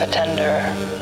tender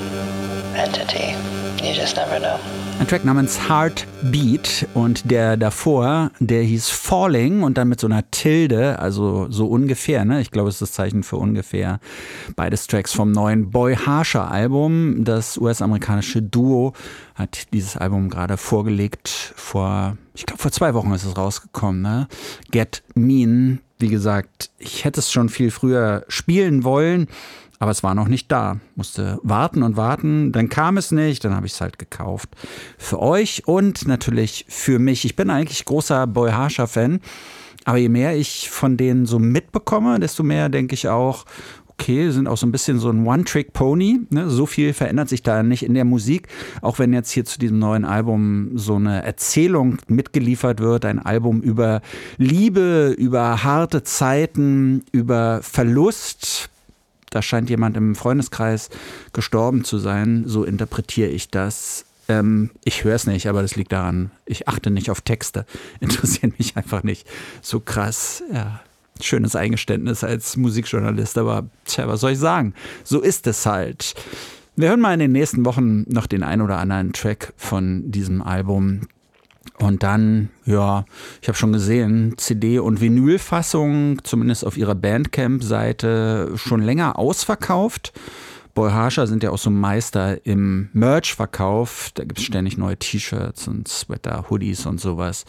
entity. You just never know. Ein Track namens Heartbeat und der davor, der hieß Falling und dann mit so einer Tilde, also so ungefähr, ne? Ich glaube, es ist das Zeichen für ungefähr. Beides Tracks vom neuen Boy Harsher Album. Das US-amerikanische Duo hat dieses Album gerade vorgelegt. Ich glaube, vor 2 Wochen ist es rausgekommen, ne? Get Mean. Wie gesagt, ich hätte es schon viel früher spielen wollen. Aber es war noch nicht da. Musste warten und warten. Dann kam es nicht. Dann habe ich es halt gekauft. Für euch und natürlich für mich. Ich bin eigentlich großer Boy Harsher-Fan. Aber je mehr ich von denen so mitbekomme, desto mehr denke ich auch, okay, sind auch so ein bisschen so ein One-Trick-Pony. Ne? So viel verändert sich da nicht in der Musik. Auch wenn jetzt hier zu diesem neuen Album so eine Erzählung mitgeliefert wird. Ein Album über Liebe, über harte Zeiten, über Verlust. Da scheint jemand im Freundeskreis gestorben zu sein, so interpretiere ich das. Ich höre es nicht, aber das liegt daran, ich achte nicht auf Texte, interessieren mich einfach nicht so krass. Ja, schönes Eingeständnis als Musikjournalist, aber tja, was soll ich sagen? So ist es halt. Wir hören mal in den nächsten Wochen noch den ein oder anderen Track von diesem Album. Und dann, ja, ich habe schon gesehen, CD- und Vinylfassung, zumindest auf ihrer Bandcamp-Seite, schon länger ausverkauft. Boy Harsher sind ja auch so Meister im Merch-Verkauf. Da gibt es ständig neue T-Shirts und Sweater, Hoodies und sowas.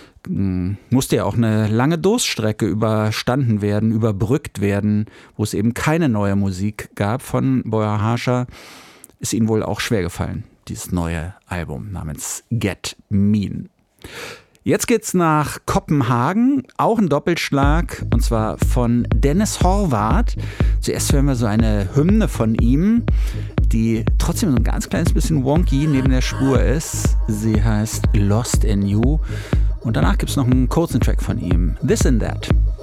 Musste ja auch eine lange Durststrecke überstanden werden, überbrückt werden, wo es eben keine neue Musik gab von Boy Harsher. Ist ihnen wohl auch schwer gefallen, dieses neue Album namens Get Mean. Jetzt geht's nach Kopenhagen, auch ein Doppelschlag, und zwar von Dennis Horvath. Zuerst hören wir so eine Hymne von ihm, die trotzdem so ein ganz kleines bisschen wonky neben der Spur ist. Sie heißt Lost in You und danach gibt's noch einen kurzen Track von ihm, This and That.